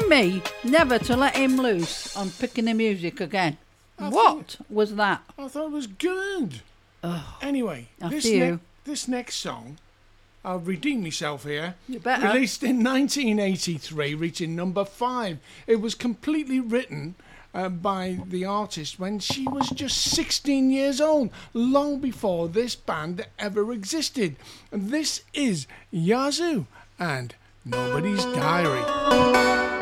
telling me never to let him loose on picking the music again. What was that? I thought it was good. Oh, anyway, this next song, I'll redeem myself here. You better. Released in 1983, reaching number 5. It was completely written by the artist when she was just 16 years old, long before this band ever existed. This is Yazoo and Nobody's Diary.